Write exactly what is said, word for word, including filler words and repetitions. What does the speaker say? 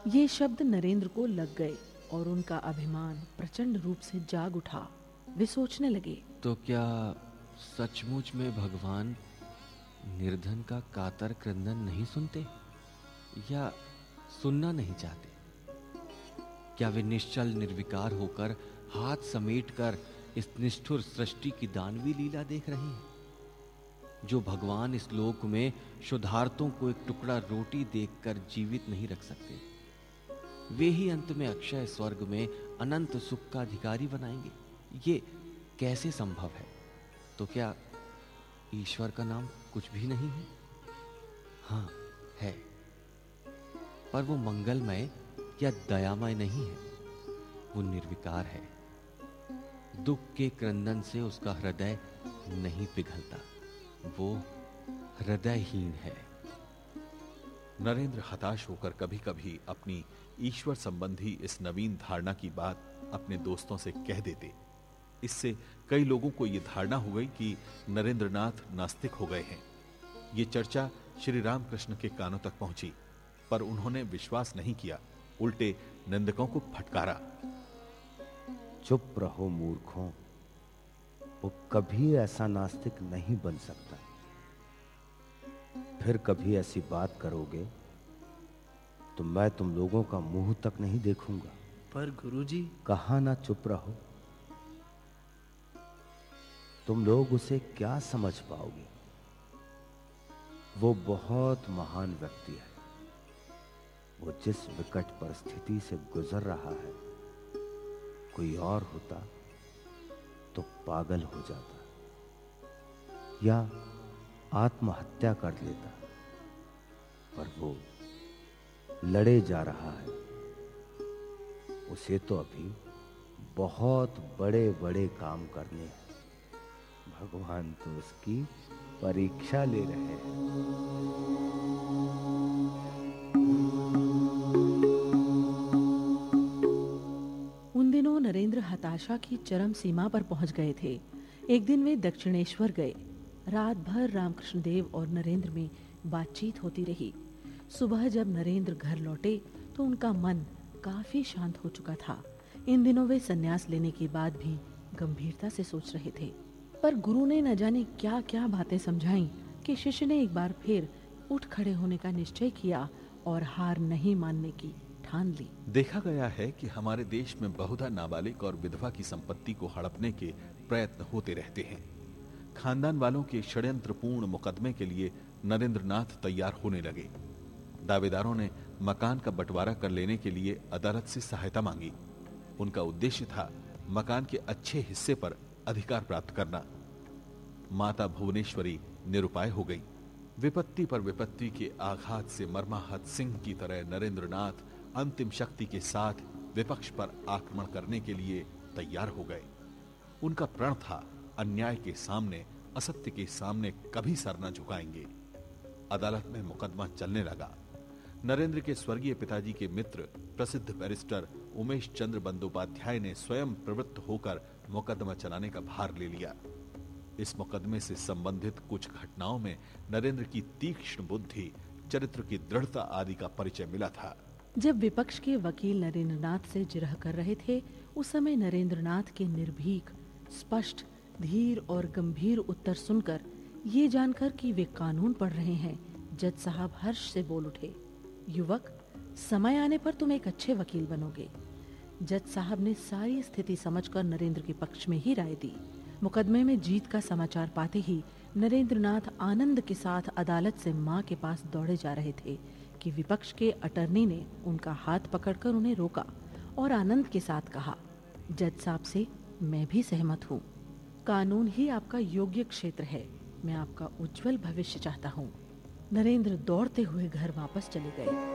ये शब्द नरेंद्र को लग गए और उनका अभिमान प्रचंड रूप से जाग उठा। वे सोचने लगे, तो क्या सचमुच में भगवान निर्धन का कातर क्रंदन नहीं सुनते या सुनना नहीं चाहते? क्या वे निश्चल निर्विकार होकर हाथ समेटकर इस निष्ठुर सृष्टि की दानवी लीला देख रहे हैं? जो भगवान इस लोक में शुद्धार्थों को एक टुकड़ा रोटी देकर जीवित नहीं रख सकते, वे ही अंत में अक्षय स्वर्ग में अनंत सुख का अधिकारी बनाएंगे। ये कैसे संभव है? तो क्या ईश्वर का नाम कुछ भी नहीं है? हां, है, पर वो मंगलमय या दयामय नहीं है। वो निर्विकार है। दुख के क्रंदन से उसका हृदय नहीं पिघलता। वो हृदयहीन है। नरेंद्र हताश होकर कभी कभी अपनी ईश्वर संबंधी इस नवीन धारणा की बात अपने दोस्तों से कह देते। इससे कई लोगों को यह धारणा हो गई कि नरेंद्रनाथ नास्तिक हो गए हैं। ये चर्चा श्री रामकृष्ण के कानों तक पहुंची, पर उन्होंने विश्वास नहीं किया, उल्टे निंदकों को फटकारा। चुप रहो मूर्खों, वो कभी ऐसा नास्तिक नहीं बन सकता। फिर कभी ऐसी बात करोगे तो मैं तुम लोगों का मुंह तक नहीं देखूंगा। पर गुरुजी, कहा ना चुप रहो। तुम लोग उसे क्या समझ पाओगे? वो बहुत महान व्यक्ति है। वो जिस विकट परिस्थिति से गुजर रहा है, कोई और होता तो पागल हो जाता या आत्महत्या कर लेता, पर वो लड़े जा रहा है। उसे तो अभी बहुत बड़े बड़े काम करने हैं। भगवान तो उसकी परीक्षा ले रहे हैं। उन दिनों नरेंद्र हताशा की चरम सीमा पर पहुंच गए थे। एक दिन वे दक्षिणेश्वर गए। रात भर रामकृष्ण देव और नरेंद्र में बातचीत होती रही। सुबह जब नरेंद्र घर लौटे तो उनका मन काफी शांत हो चुका था। इन दिनों वे संन्यास लेने के बाद भी गंभीरता से सोच रहे थे, पर गुरु ने न जाने क्या क्या बातें समझाई कि शिष्य ने एक बार फिर उठ खड़े होने का निश्चय किया और हार नहीं मानने की ठान ली। देखा गया है कि हमारे देश में बहुधा नाबालिग और विधवा की संपत्ति को हड़पने के प्रयत्न होते रहते हैं। खानदान वालों के षड्यंत्रपूर्ण मुकदमे के लिए नरेंद्रनाथ तैयार होने लगे। दावेदारों ने मकान का बंटवारा कर लेने के लिए अदालत से सहायता मांगी। उनका उद्देश्य था मकान के अच्छे हिस्से पर अधिकार प्राप्त करना। माता भुवनेश्वरी निरुपाय हो गई। विपत्ति पर विपत्ति के आघात से मर्माहत सिंह की तरह नरेंद्रनाथ अंतिम शक्ति के साथ विपक्ष पर आक्रमण करने के लिए तैयार हो गए। उनका प्रण था अन्याय के सामने, असत्य के सामने कभी सर न झुकाएंगे। अदालत में मुकदमा चलने लगा। नरेंद्र के स्वर्गीय पिताजी के मित्र प्रसिद्ध बैरिस्टर उमेश चंद्र बंदोपाध्याय ने स्वयं प्रवृत्त होकर मुकदमा चलाने का भार ले लिया। इस मुकदमे से संबंधित कुछ घटनाओं में नरेंद्र की तीक्ष्ण बुद्धि, चरित्र की दृढ़ता आदि का परिचय मिला था। जब विपक्ष के वकील नरेंद्रनाथ से जिरह कर रहे थे, उस समय नरेंद्रनाथ के निर्भीक, स्पष्ट, धीर और गंभीर उत्तर सुनकर ये जानकर कि वे कानून पढ़ रहे हैं, जज साहब हर्ष से बोल उठे, युवक, समय आने पर तुम एक अच्छे वकील बनोगे। जज साहब ने सारी स्थिति समझकर नरेंद्र के पक्ष में ही राय दी। मुकदमे में जीत का समाचार पाते ही नरेंद्रनाथ आनंद के साथ अदालत से मां के पास दौड़े जा रहे थे कि विपक्ष के अटर्नी ने उनका हाथ पकड़कर उन्हें रोका और आनंद के साथ कहा, जज साहब से मैं भी सहमत हूँ। कानून ही आपका योग्य क्षेत्र है। मैं आपका उज्जवल भविष्य चाहता हूँ। नरेंद्र दौड़ते हुए घर वापस चले गए।